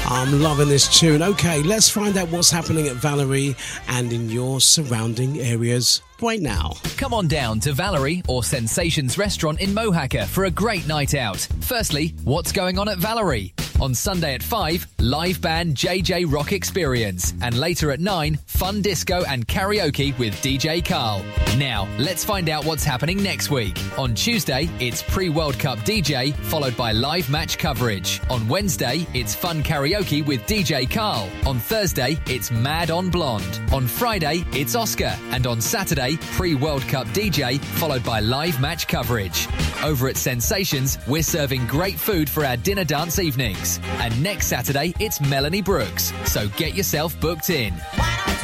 I'm loving this tune. Okay, let's find out what's happening at Valerie and in your surrounding areas right now. Come on down to Valerie or Sensations Restaurant in Mohacker for a great night out. Firstly, what's going on at Valerie? On Sunday at 5, live band JJ Rock Experience. And later at 9, fun disco and karaoke with DJ Carl. Now, let's find out what's happening next week. On Tuesday, it's pre-World Cup DJ, followed by live match coverage. On Wednesday, it's fun karaoke with DJ Carl. On Thursday, it's Mad on Blonde. On Friday, it's Oscar. And on Saturday, pre-World Cup DJ, followed by live match coverage. Over at Sensations, we're serving great food for our dinner dance evenings. And next Saturday, it's Melanie Brooks. So get yourself booked in.